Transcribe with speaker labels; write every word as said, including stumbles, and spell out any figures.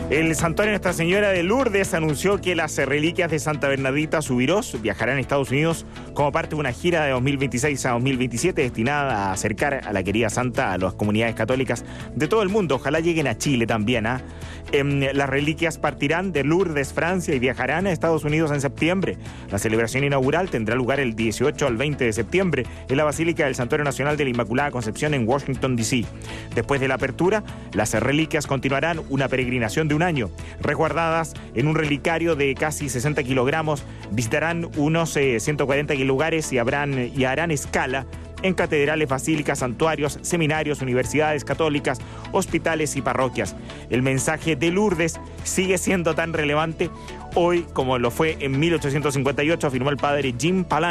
Speaker 1: El santuario Nuestra Señora de Lourdes anunció que las reliquias de Santa Bernardita Subirós viajarán a Estados Unidos como parte de una gira de dos mil veintiséis a dos mil veintisiete destinada a acercar a la querida santa a las comunidades católicas de todo el mundo. Ojalá lleguen a Chile también. ¿eh? Eh, las reliquias partirán de Lourdes, Francia, y viajarán a Estados Unidos en septiembre. La celebración inaugural tendrá lugar el dieciocho al veinte de septiembre en la Basílica del Santuario Nacional de la Inmaculada Concepción en Washington, D C Después de la apertura, las reliquias continuarán una peregrinación de un año. Resguardadas en un relicario de casi sesenta kilogramos, visitarán unos eh, ciento cuarenta lugares y, habrán, y harán escala en catedrales, basílicas, santuarios, seminarios, universidades católicas, hospitales y parroquias. El mensaje de Lourdes sigue siendo tan relevante hoy como lo fue en mil ochocientos cincuenta y ocho, afirmó el padre Jim Palan.